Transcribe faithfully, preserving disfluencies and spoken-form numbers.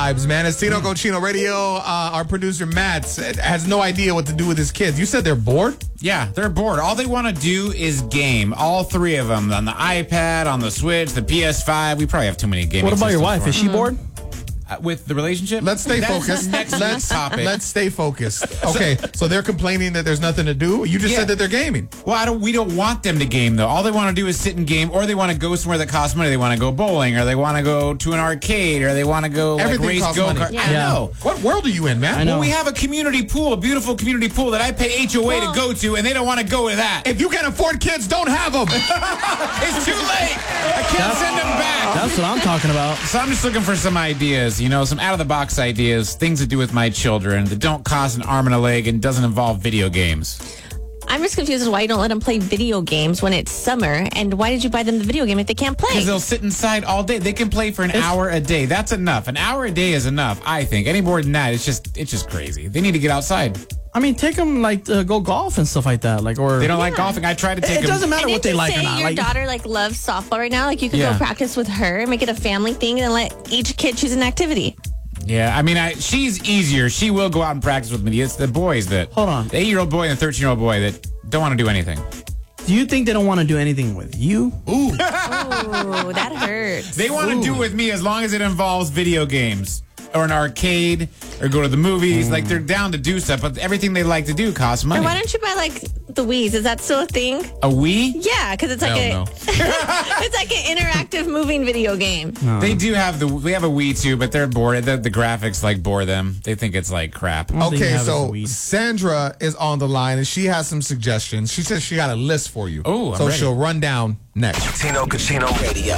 vibes, man. It's Tino Cochino Radio. Uh, our producer, Matt, has no idea what to do with his kids. You said they're bored? Yeah, they're bored. All they want to do is game. All three of them. On the iPad, on the Switch, the P S five. We probably have too many gaming What about your systems wife? for Is she them. bored? Uh, with the relationship? Let's stay That's focused. Next let's, topic. let's stay focused. Okay, so they're complaining that there's nothing to do. You just Yeah. said that they're gaming. Well, I don't. We don't want them to game though. All they want to do is sit and game, or they want to go somewhere that costs money. They want to go bowling, or they want to go to an arcade, or they want to go like, Everything race costs go money. kart. Yeah. I know. What world are you in, man? I know. Well, we have a community pool, a beautiful community pool that I pay H O A to go to, and they don't want to go to that. If you can't afford kids, don't have them. It's too late. I can't send them back. That's what I'm talking about. So I'm just looking for some ideas, you know, some out-of-the-box ideas, things to do with my children that don't cost an arm and a leg and doesn't involve video games. I'm just confused as why you don't let them play video games when it's summer, and why did you buy them the video game if they can't play? Because they'll sit inside all day. They can play for an hour a day. That's enough. An hour a day is enough, I think. Any more than that, it's just it's just crazy. They need to get outside. I mean, take them like to go golf and stuff like that. Like, or They don't like golfing. I try to take It them. doesn't matter And what didn't they you like or say not. your Like, daughter like loves softball right now? Like you could Yeah. go practice with her, make it a family thing, and let each kid choose an activity. Yeah, I mean, I, she's easier. She will go out and practice with me. It's the boys that... Hold on. The eight-year-old boy and the thirteen-year-old boy that don't want to do anything. do you think they don't want to do anything with you? Ooh. Oh, that hurts. They want to do it with me as long as it involves video games or an arcade or go to the movies. Like, they're down to do stuff, but everything they like to do costs money. And why don't you buy like the Wii's? Is that still a thing? A Wii? Yeah, because it's like Hell a no. it's like an interactive moving video game. They do have the... We have a Wii, too, but they're bored. The, the graphics, like, bore them. They think it's, like, crap. All they Okay, have is so a weed. Sandra is on the line, and she has some suggestions. She says she got a list for you. Oh, I'm So ready. she'll run down next. Tino Cochino Radio.